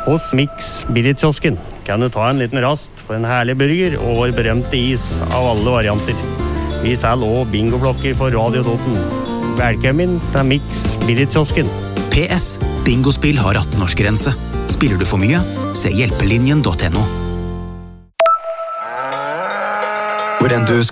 Hos Mix Billigkiosken kan du ta en liten rast på en herlig burger og vår berømte is av alle varianter. Vi selger også bingoblokker for Radio Toten. Velkommen til Mix Billigkiosken. PS. Bingospill har 18-årsgrense. Spiller du for mye? Se hjelpelinjen.no. Hvor enn du skal